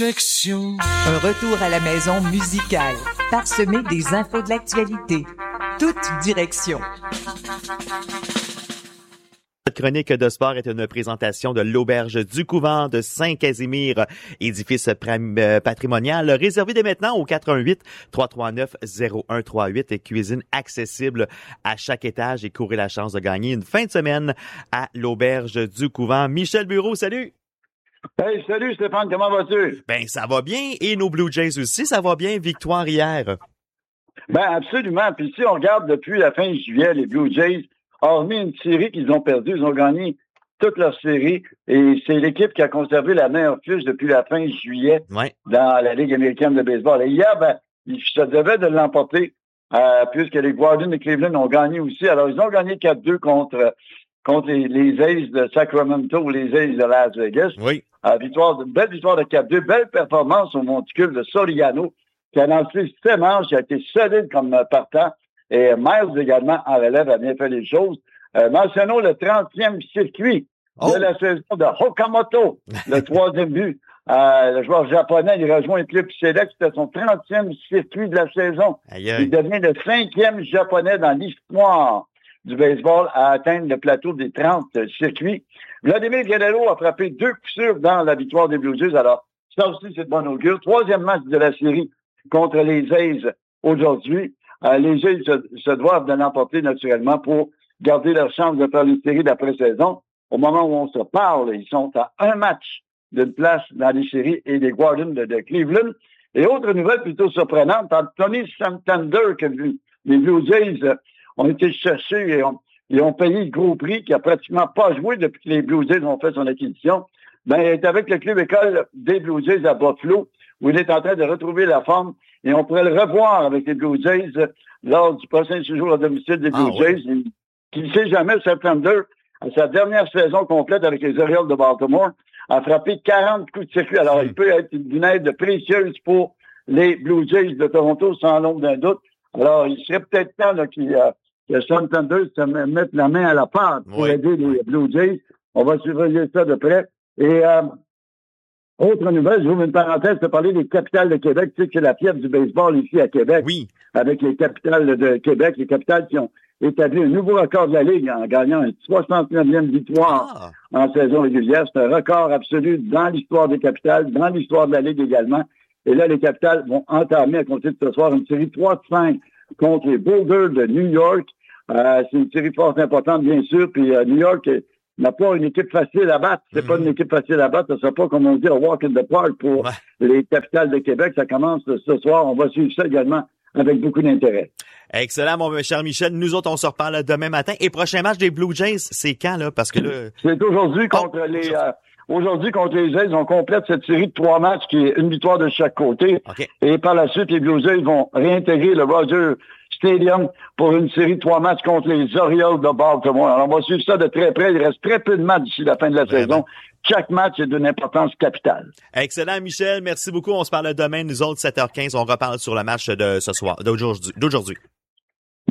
Un retour à la maison musicale, parsemé des infos de l'actualité. Toute direction. Cette chronique de sport est une présentation de l'Auberge du Couvent de Saint-Casimir, édifice patrimonial réservé dès maintenant au 418-339-0138 et cuisine accessible à chaque étage et courez la chance de gagner une fin de semaine à l'Auberge du Couvent. Michel Bureau, salut! Hey, salut Stéphane, comment vas-tu? Ben, ça va bien et nos Blue Jays aussi, ça va bien. Victoire hier. Ben, absolument. Puis si on regarde depuis la fin juillet, les Blue Jays, hormis une série qu'ils ont perdue, ils ont gagné toute leur série et c'est l'équipe qui a conservé la meilleure fiche depuis la fin juillet dans la Ligue américaine de baseball. Et hier, ben, ils se devaient de l'emporter puisque les Guardians de Cleveland ont gagné aussi. Alors, ils ont gagné 4-2 contre les A's de Sacramento ou les A's de Las Vegas. Oui. Belle victoire de 4-2, belle performance au monticule de Soriano, qui a lancé 7 manches, qui a été solide comme partant. Et Miles également en relève a bien fait les choses. Mentionnons le 30e circuit de la saison de Okamoto, le 3e but. Le joueur japonais, il rejoint le club Select, c'était son 30e circuit de la saison. Aïe, aïe. Il devient le 5e japonais dans l'histoire du baseball à atteindre le plateau des 30 circuits. Vladimir Guerrero a frappé 2 coups sûrs dans la victoire des Blue Jays. Alors, ça aussi, c'est de bon augure. 3e match de la série contre les A's aujourd'hui. Les A's se doivent de l'emporter naturellement pour garder leur chance de faire une série d'après-saison. Au moment où on se parle, ils sont à un match d'une place dans les séries et les Guardians de Cleveland. Et autre nouvelle plutôt surprenante, Anthony Santander, que les Blue Jays ont été cherchés et ont payé le gros prix, qui a pratiquement pas joué depuis que les Blue Jays ont fait son acquisition. Ben, il est avec le club école des Blue Jays à Buffalo, où il est en train de retrouver la forme. Et on pourrait le revoir avec les Blue Jays lors du prochain séjour à domicile des Blue Jays. Qui ne sait jamais, September, à sa dernière saison complète avec les Orioles de Baltimore, a frappé 40 coups de circuit. Alors, il peut être d'une aide précieuse pour les Blue Jays de Toronto, sans l'ombre d'un doute. Alors, il serait peut-être temps là, que Santander se mette la main à la pâte pour aider les Blue Jays. On va surveiller ça de près. Et autre nouvelle, j'ouvre une parenthèse pour parler des capitales de Québec. Tu sais que c'est la fièvre du baseball ici à Québec. Oui. Avec les capitales de Québec, les capitales qui ont établi un nouveau record de la Ligue en gagnant une 69e victoire en saison régulière. C'est un record absolu dans l'histoire des capitales, dans l'histoire de la Ligue également. Et là, les capitales vont entamer à compter de ce soir une série 3-5 contre les Boulders de New York. C'est une série fort importante, bien sûr. Puis New York n'a pas une équipe facile à battre. C'est pas une équipe facile à battre. Ce sera pas, comme on dit, un walk in the park pour les capitales de Québec. Ça commence ce soir. On va suivre ça également avec beaucoup d'intérêt. Excellent, mon cher Michel. Nous autres, on se reparle demain matin. Et prochain match des Blue Jays, c'est quand, là? Parce que là... C'est aujourd'hui contre les... Aujourd'hui, contre les Jays, on complète cette série de 3 matchs qui est une victoire de chaque côté. Okay. Et par la suite, les Blue Jays vont réintégrer le Rogers Stadium pour une série de 3 matchs contre les Orioles de Baltimore. Alors, on va suivre ça de très près. Il reste très peu de matchs d'ici la fin de la saison. Chaque match est d'une importance capitale. Excellent, Michel. Merci beaucoup. On se parle demain. Nous autres, 7h15, on reparle sur le match de ce soir, d'aujourd'hui.